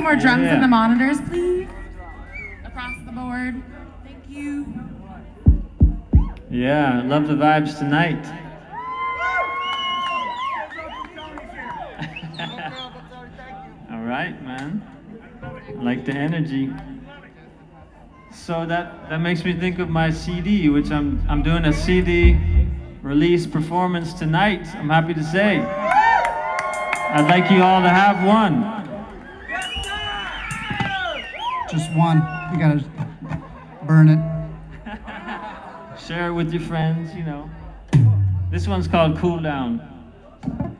more drums in the monitors, please? Across the board. Thank you. Yeah, love the vibes tonight. All right, man. I like the energy. So that makes me think of my CD, which I'm doing a CD release performance tonight. I'm happy to say. I'd like you all to have one. Just one. You gotta burn it. Share it with your friends, you know. This one's called Cool Down.